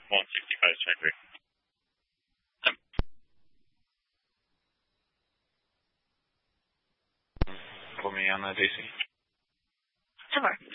165 Striker. For me on the JC. Sure.